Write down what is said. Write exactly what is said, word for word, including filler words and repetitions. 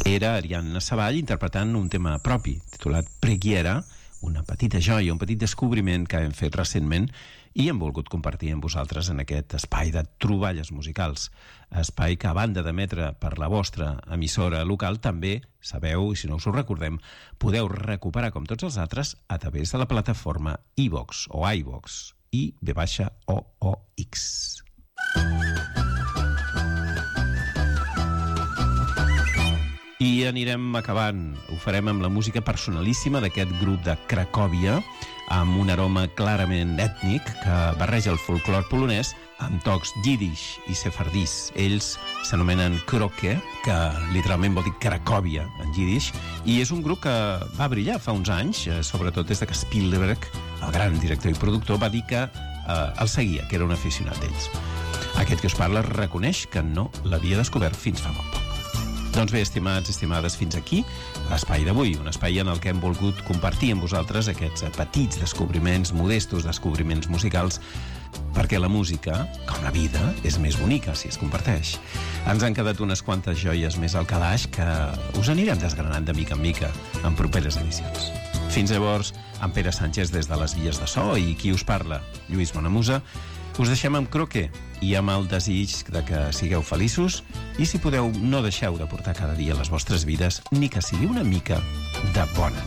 Era Ariadna Savall interpretant un tema propi, titulat Preghiera, una petita joia, un petit descobriment que hem fet recentment i hem volgut compartir amb vosaltres en aquest espai de troballes musicals. Espai que, a banda d'emetre per la vostra emissora local, també, sabeu, i si no us ho recordem, podeu recuperar, com tots els altres, a través de la plataforma iVox o iVox, i ve baixa o o x. I anirem acabant. Ho farem amb la música personalíssima d'aquest grup de Cracòvia, amb un aroma clarament ètnic que barreja el folclor polonès amb tocs yiddish i sefardís. Ells s'anomenen Kroke, que literalment vol dir Cracòvia en yiddish, i és un grup que va brillar fa uns anys, sobretot des de que Spielberg, el gran director i productor, va dir que eh, el seguia, que era un aficionat d'ells. Aquest que us parla reconeix que no l'havia descobert fins fa molt poc. Doncs bé, estimats, estimades, fins aquí l'espai d'avui, un espai en el que hem volgut compartir amb vosaltres aquests petits descobriments, modestos descobriments musicals, perquè la música, com la vida, és més bonica si es comparteix. Ens han quedat unes quantes joies més al calaix que us anirem desgranant de mica en mica en properes edicions. Fins llavors, en Pere Sánchez des de les Vies de So i qui us parla, Lluís Bonamusa, us deixem amb Croquet i amb el desig de que sigueu feliços i, si podeu, no deixeu de portar cada dia a les vostres vides ni que sigui una mica de bona